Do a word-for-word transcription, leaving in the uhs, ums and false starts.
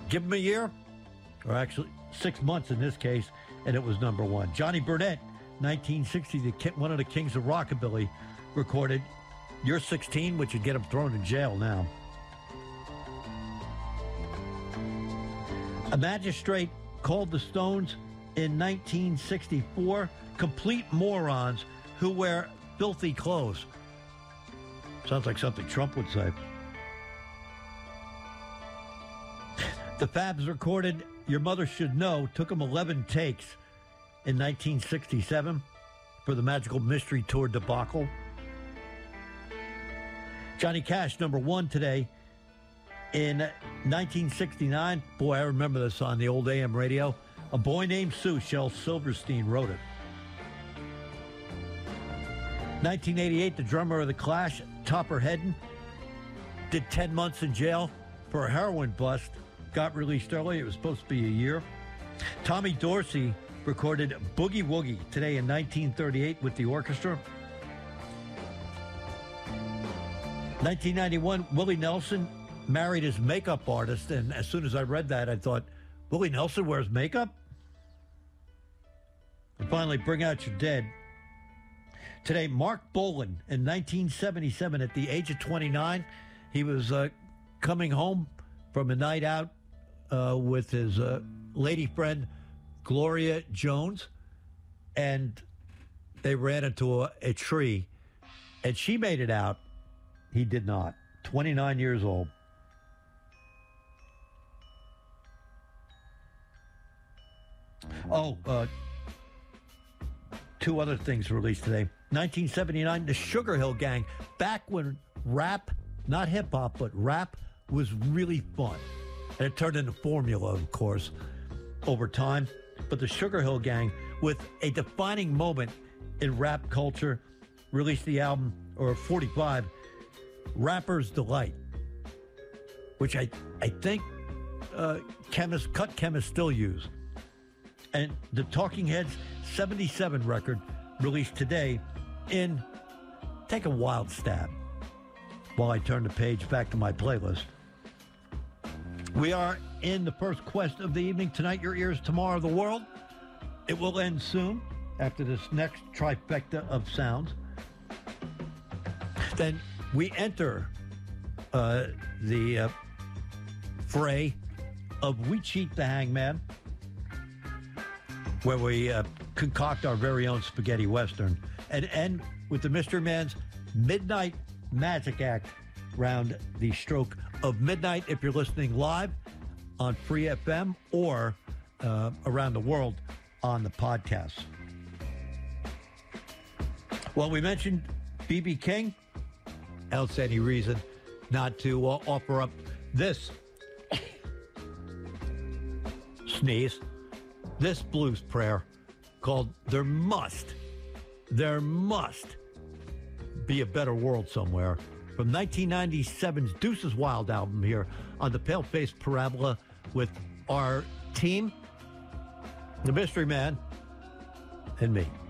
Give him a year, or actually six months in this case, and it was number one. Johnny Burnett, nineteen sixty, the ki- one of the kings of rockabilly, recorded You're sixteen, which would get him thrown in jail now. A magistrate called the Stones in nineteen sixty-four complete morons who wear filthy clothes. Sounds like something Trump would say. The Fabs recorded Your Mother Should Know, took them eleven takes in nineteen sixty-seven for the Magical Mystery Tour debacle. Johnny Cash, number one today in nineteen sixty-nine. Boy, I remember this on the old A M radio. A Boy Named Sue, Shel Silverstein wrote it. nineteen eighty-eight, the drummer of The Clash, Topper Headon, did ten months in jail for a heroin bust. Got released early. It was supposed to be a year. Tommy Dorsey recorded Boogie Woogie today in nineteen thirty-eight with the orchestra. nineteen ninety-one, Willie Nelson married his makeup artist, and as soon as I read that, I thought, Willie Nelson wears makeup? And finally, Bring Out Your Dead. Today, Mark Bolan in nineteen seventy-seven, at the age of twenty-nine, he was uh, coming home from a night out uh, with his uh, lady friend, Gloria Jones, and they ran into a, a tree, and she made it out. He did not. twenty-nine years old. Oh, uh, two other things released today. nineteen seventy-nine, the Sugar Hill Gang. Back when rap, not hip-hop, but rap was really fun. And it turned into formula, of course, over time. But the Sugar Hill Gang, with a defining moment in rap culture, released the album, or forty-five, Rapper's Delight, which I, I think uh, chemists, cut chemists still use. And the Talking Heads seventy-seven record, released today in Take a Wild Stab while I turn the page back to my playlist. We are in the first quest of the evening. Tonight, your ears, tomorrow, the world. It will end soon after this next trifecta of sounds. Then we enter uh, the uh, fray of We Cheat the Hangman, where we uh, concoct our very own spaghetti western, and end with the Mystery Man's Midnight Magic Act round the stroke of midnight, if you're listening live on Free F M or uh, around the world on the podcast. Well, we mentioned B B. King. I don't see any reason not to uh, offer up this sneeze, this blues prayer called There Must, There Must Be a Better World Somewhere, from nineteen ninety-seven's Deuces Wild album here on the Pale-Faced Parabola with our team, the Mystery Man, and me.